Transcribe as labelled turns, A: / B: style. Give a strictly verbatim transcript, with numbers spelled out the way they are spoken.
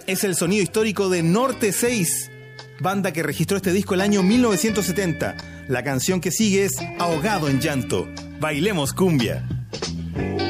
A: Es el sonido histórico de Norte seis, banda que registró este disco el año mil novecientos setenta. La canción que sigue es Ahogado en llanto. Bailemos cumbia.